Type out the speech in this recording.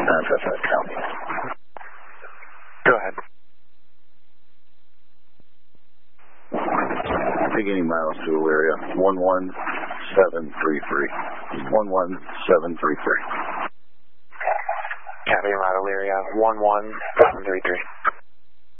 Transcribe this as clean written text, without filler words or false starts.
Copy. Go ahead. Beginning miles to Elyria, 11733. 11733. Copy, Elyria, 11733.